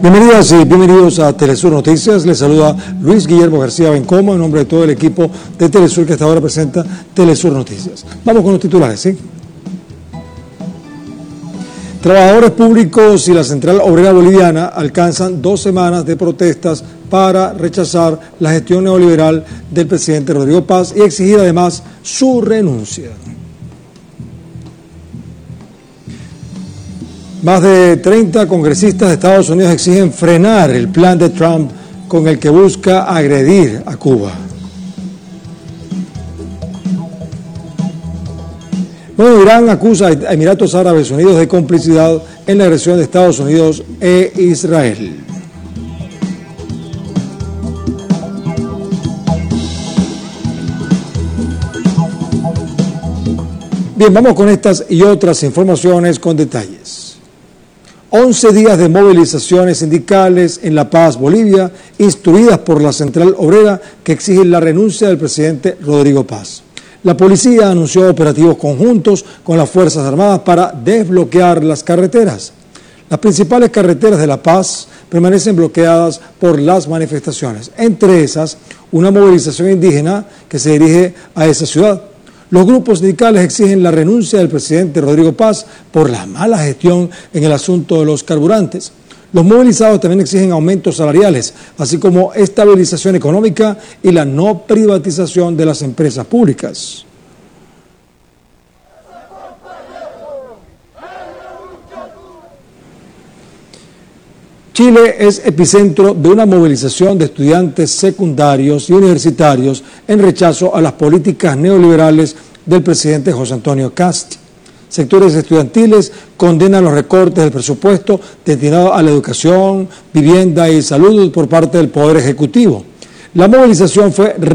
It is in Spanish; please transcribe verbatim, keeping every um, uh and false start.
Bienvenidas y bienvenidos a Telesur Noticias. Les saluda Luis Guillermo García Bencomo en nombre de todo el equipo de Telesur que hasta ahora presenta Telesur Noticias. Vamos con los titulares, ¿sí? Trabajadores públicos y la Central Obrera Boliviana alcanzan dos semanas de protestas para rechazar la gestión neoliberal del presidente Rodrigo Paz y exigir además su renuncia. Más de treinta congresistas de Estados Unidos exigen frenar el plan de Trump con el que busca agredir a Cuba. Bueno, Irán acusa a Emiratos Árabes Unidos de complicidad en la agresión de Estados Unidos e Israel. Bien, vamos con estas y otras informaciones con detalles. once días de movilizaciones sindicales en La Paz, Bolivia, instruidas por la Central Obrera que exigen la renuncia del presidente Rodrigo Paz. La policía anunció operativos conjuntos con las Fuerzas Armadas para desbloquear las carreteras. Las principales carreteras de La Paz permanecen bloqueadas por las manifestaciones, entre esas una movilización indígena que se dirige a esa ciudad. Los grupos sindicales exigen la renuncia del presidente Rodrigo Paz por la mala gestión en el asunto de los carburantes. Los movilizados también exigen aumentos salariales, así como estabilización económica y la no privatización de las empresas públicas. Chile es epicentro de una movilización de estudiantes secundarios y universitarios en rechazo a las políticas neoliberales del presidente José Antonio Kast. Sectores estudiantiles condenan los recortes del presupuesto destinado a la educación, vivienda y salud por parte del Poder Ejecutivo. La movilización fue